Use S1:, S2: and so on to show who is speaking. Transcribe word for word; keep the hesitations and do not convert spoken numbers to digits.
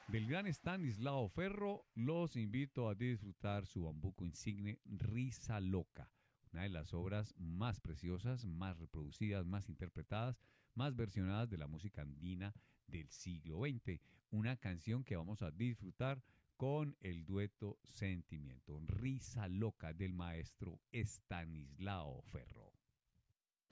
S1: Del gran Stanislao Ferro, los invito a disfrutar su bambuco insigne Risa Loca, una de las obras más preciosas, más reproducidas, más interpretadas, más versionadas de la música andina del siglo veinte. Una canción que vamos a disfrutar con el dueto Sentimiento, Risa Loca del maestro Stanislao Ferro.